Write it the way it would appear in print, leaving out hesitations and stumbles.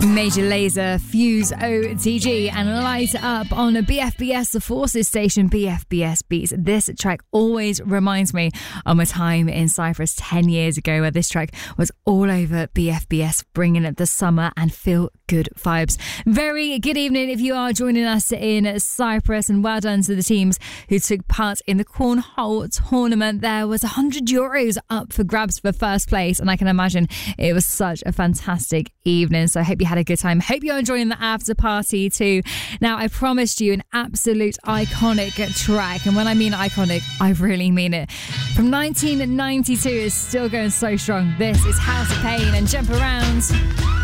Major Lazer, Fuse OTG and Light Up on a BFBS, the Forces station, BFBS Beats. This track always reminds me of my time in Cyprus 10 years ago, where this track was all over BFBS, bringing it the summer and feel good vibes. Very good evening if you are joining us in Cyprus, and well done to the teams who took part in the Cornhole tournament. There was €100 up for grabs for first place, and I can imagine it was such a fantastic evening. So I hope you had a good time. Hope you're enjoying the after party too. Now, I promised you an absolute iconic track, and when I mean iconic, I really mean it. From 1992, it's still going so strong. This is House of Pain and Jump Around.